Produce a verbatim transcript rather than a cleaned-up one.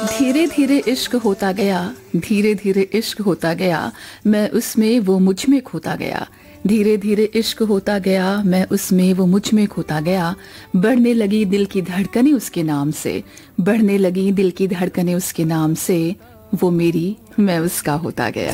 धीरे धीरे इश्क होता गया, धीरे धीरे इश्क होता गया, मैं उसमें वो मुझ में खोता गया। धीरे धीरे इश्क होता गया, मैं उसमें वो मुझ में खोता गया। बढ़ने लगी दिल की धड़कनें उसके नाम से, बढ़ने लगी दिल की धड़कनें उसके नाम से। वो मेरी, मैं उसका होता गया।